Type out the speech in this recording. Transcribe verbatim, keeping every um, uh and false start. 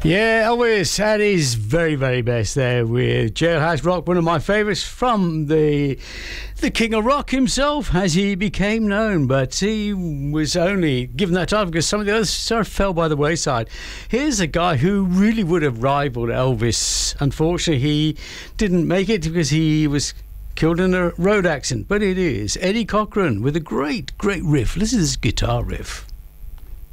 Yeah, Elvis at his very, very best there with Jailhouse Rock, one of my favourites from the the King of Rock himself, as he became known. But he was only given that title because some of the others sort of fell by the wayside. Here's a guy who really would have rivaled Elvis. Unfortunately, he didn't make it because he was killed in a road accident. But it is Eddie Cochran with a great, great riff. Listen to this guitar riff.